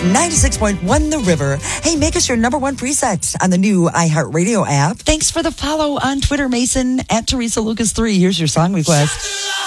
96.1 The River. Hey, make us your number one preset on the new iHeartRadio app. Thanks for the follow on Twitter, Mason, at Teresa Lucas 3. Here's your song request.